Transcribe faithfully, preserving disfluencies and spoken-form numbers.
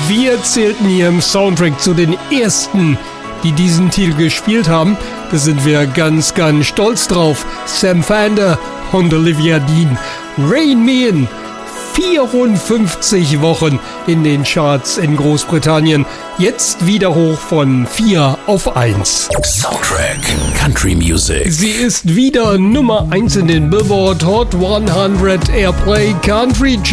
Wir zählten hier im Soundtrack zu den ersten, die diesen Titel gespielt haben. Da sind wir ganz, ganz stolz drauf. Sam Fender und Olivia Dean. Rain Man. vierundfünfzig Wochen in den Charts in Großbritannien. Jetzt wieder hoch von vier auf eins. Soundtrack Country Music. Sie ist wieder Nummer eins in den Billboard Hot hundert Airplay Country